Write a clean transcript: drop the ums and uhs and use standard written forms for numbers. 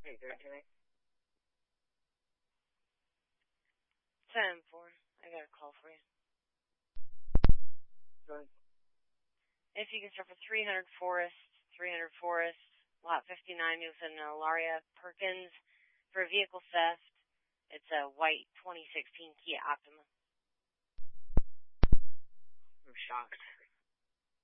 Hey, good tonight. 10-4. I got a call for you. Go ahead. If you can start for 300 Forest, lot 59, Nielsen, Laria Perkins, for a vehicle theft. It's a white 2016 Kia Optima. I'm shocked.